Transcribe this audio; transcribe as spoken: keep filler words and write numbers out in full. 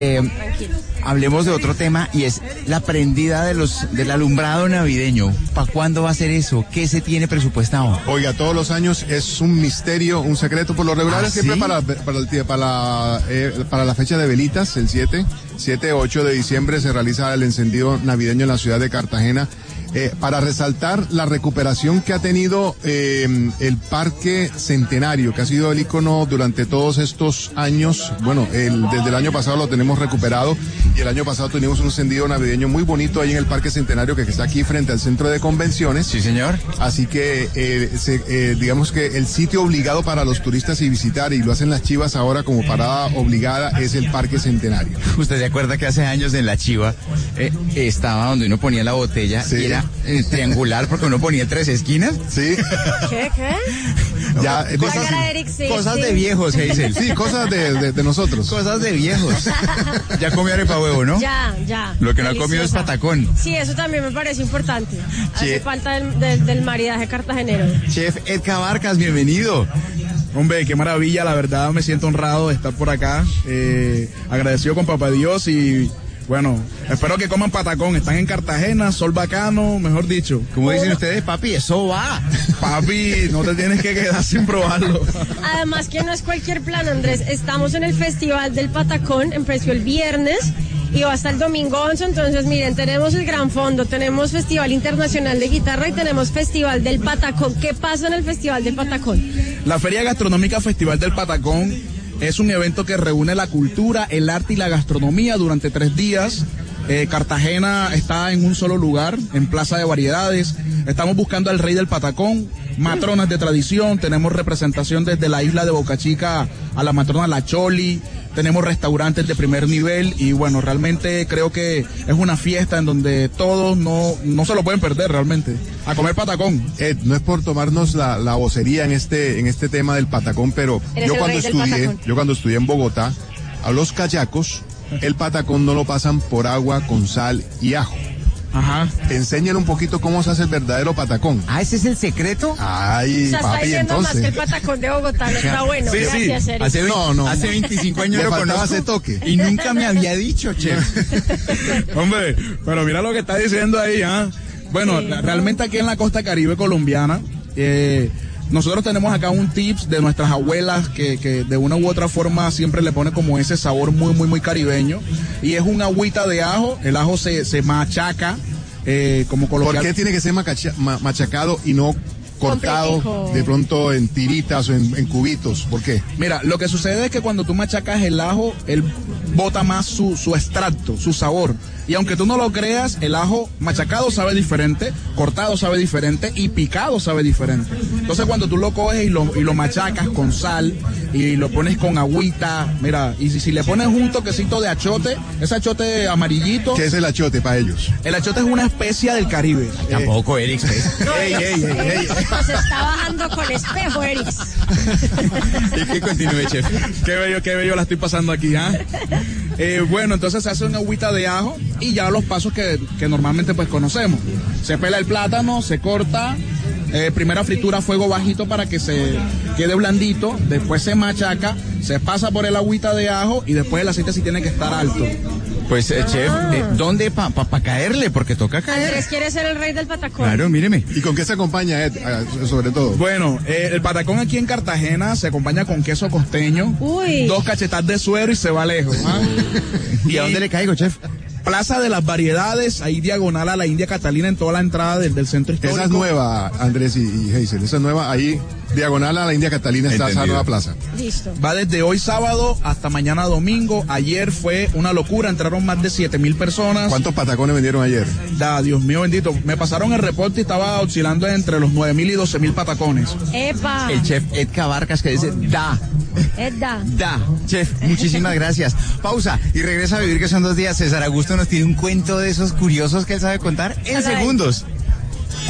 Eh, hablemos de otro tema y es la prendida de los del alumbrado navideño. ¿Para cuándo va a ser eso? ¿Qué se tiene presupuestado? Oiga, todos los años es un misterio, un secreto. Por lo regular, ¿Ah, siempre sí? para, para, el, para, la, eh, para la fecha de velitas, el siete, siete, ocho de diciembre se realiza el encendido navideño en la ciudad de Cartagena. Eh, para resaltar la recuperación que ha tenido eh, el Parque Centenario, que ha sido el ícono durante todos estos años. Bueno, el, desde el año pasado lo tenemos recuperado y el año pasado tuvimos un encendido navideño muy bonito ahí en el Parque Centenario, que está aquí frente al centro de convenciones. Sí, señor. Así que eh, se, eh, digamos que el sitio obligado para los turistas y visitar, y lo hacen las Chivas ahora como parada obligada, es el Parque Centenario. ¿Usted se acuerda que hace años en la Chiva eh, estaba donde uno ponía la botella? Sí. Y era eh, triangular porque uno ponía tres esquinas? Sí. ¿Qué? ¿Qué? Ya, eh, Cosas, cara de Eric, sí, cosas sí. de viejos, se dicen. sí, cosas de, de, de nosotros. Cosas de viejos. Ya comió arepa huevo, ¿no? Ya, ya. Lo que no ha comido es Deliciosa. patacón. Sí, eso también me parece importante. Hace Sí. falta del, del, del maridaje cartagenero. Chef Edgar Vargas, bienvenido. Hombre, qué maravilla, la verdad me siento honrado de estar por acá, eh, agradecido con Papá Dios y bueno, espero que coman patacón, están en Cartagena, sol bacano, mejor dicho. Como dicen ustedes, papi, eso va. Papi, no te tienes que quedar sin probarlo. Además que no es cualquier plan, Andrés. Estamos en el Festival del Patacón, empezó el viernes y va hasta el domingo once. Entonces, miren, tenemos el Gran Fondo, tenemos Festival Internacional de Guitarra y tenemos Festival del Patacón. ¿Qué pasa en el Festival del Patacón? La Feria Gastronómica Festival del Patacón es un evento que reúne la cultura, el arte y la gastronomía durante tres días. Eh, Cartagena está en un solo lugar, en Plaza de Variedades. Estamos buscando al rey del patacón, matronas de tradición, tenemos representación desde la isla de Boca Chica a la matrona La Choli, tenemos restaurantes de primer nivel y bueno, realmente creo que es una fiesta en donde todos no, no se lo pueden perder realmente, a comer patacón. Ed, no es por tomarnos la, la vocería en este, en este tema del patacón, pero Eres yo el cuando rey del estudié, patacón. yo cuando estudié en Bogotá, a los cachacos, el patacón no lo pasan por agua con sal y ajo. Ajá. Enséñale un poquito cómo se hace el verdadero patacón. Ah, ¿ese es el secreto? Ay, O sea, está papi, diciendo más que el entonces. Patacón de Bogotá no está bueno. Sí, sí. Gracias, Eric. Hace, No, no, hace no. veinticinco años Le lo faltaba conozco ese toque. y nunca me había dicho, chef. Hombre, pero mira lo que está diciendo ahí, ¿ah? Bueno, Sí. la- realmente aquí en la costa caribe colombiana, eh, nosotros tenemos acá un tips de nuestras abuelas que, que de una u otra forma siempre le pone como ese sabor muy, muy, muy caribeño. Y es una agüita de ajo, el ajo se, se machaca, eh, como ¿Por coloquial. qué tiene que ser macacha- ma- machacado y no cortado Completico. de pronto en tiritas o en, en cubitos? ¿Por qué? Mira, lo que sucede es que cuando tú machacas el ajo, él bota más su, su extracto, su sabor. Y aunque tú no lo creas, el ajo machacado sabe diferente, cortado sabe diferente y picado sabe diferente. Entonces cuando tú lo coges y lo, y lo machacas con sal y lo pones con agüita, mira, y si, si le pones un toquecito de achote, ese achote amarillito, ¿Qué es el achote para ellos? el achote es una especia del Caribe. Tampoco, Eric. Ey, ey, ey, ey. Nos está bajando con espejo, Eric. Y que continúe, chef. Qué bello, qué bello la estoy pasando aquí, ¿ah? Eh, bueno, entonces se hace una agüita de ajo y ya los pasos que, que normalmente pues conocemos. Se pela el plátano, se corta, eh, primera fritura a fuego bajito para que se quede blandito, después se machaca, se pasa por el agüita de ajo y después el aceite sí tiene que estar alto. Pues, eh, chef, eh, ¿dónde para pa, pa caerle? Porque toca caer. Andrés quiere ser el rey del Patacón. Claro, míreme. ¿Y con qué se acompaña, Ed? Ah, sobre todo. Bueno, eh, el patacón aquí en Cartagena se acompaña con queso costeño, Uy. dos cachetas de suero y se va lejos. ¿Ah? ¿Y a dónde le caigo, chef? Plaza de las Variedades, ahí diagonal a la India Catalina en toda la entrada del, del centro histórico. Esa es nueva, Andrés y, y Hazel. Esa es nueva. Ahí, diagonal a la India Catalina, está esa Entendido. nueva plaza. Listo. Va desde hoy sábado hasta mañana domingo. Ayer fue una locura, entraron más de siete mil personas. ¿Cuántos patacones vendieron ayer? Da, Dios mío bendito. Me pasaron el reporte y estaba oscilando entre los nueve mil y doce mil patacones. Epa. El chef Edgar Vargas que dice, da, Edda. da. Chef, muchísimas gracias. Pausa y regresa a vivir que son dos días. César Augusto nos tiene un cuento de esos curiosos que él sabe contar en Sabe. segundos.